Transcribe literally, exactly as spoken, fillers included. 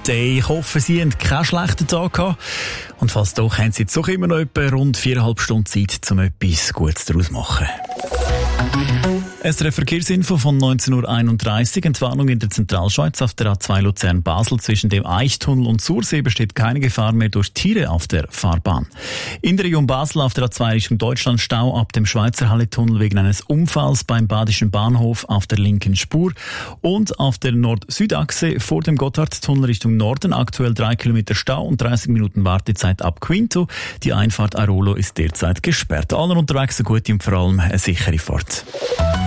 Day. Ich hoffe, Sie haben keinen schlechten Tag gehabt. Und falls doch, haben Sie jetzt doch immer noch etwa rund viereinhalb Stunden Zeit, um etwas Gutes daraus zu machen. S R F Verkehrsinfo von neunzehn Uhr einunddreißig. Entwarnung in der Zentralschweiz auf der A zwei Luzern-Basel. Zwischen dem Eichtunnel und Sursee besteht keine Gefahr mehr durch Tiere auf der Fahrbahn. In der Region Basel auf der A zwei Richtung Deutschland Stau ab dem Schweizer Halle-Tunnel wegen eines Unfalls beim Badischen Bahnhof auf der linken Spur. Und auf der Nord-Süd-Achse vor dem Gotthardtunnel Richtung Norden aktuell drei Kilometer Stau und dreißig Minuten Wartezeit ab Quinto. Die Einfahrt Airolo ist derzeit gesperrt. Allen unterwegs eine gute und vor allem eine sichere Fahrt.